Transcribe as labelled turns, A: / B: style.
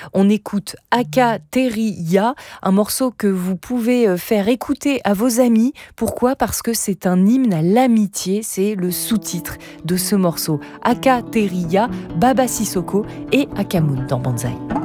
A: On écoute Aka Teriya, un morceau que vous pouvez faire écouter à vos amis. Pourquoi ? Parce que c'est un hymne à l'amitié, c'est le sous-titre de ce morceau. Aka Teriya, Baba Sissoko et Akamoun dans Banzai.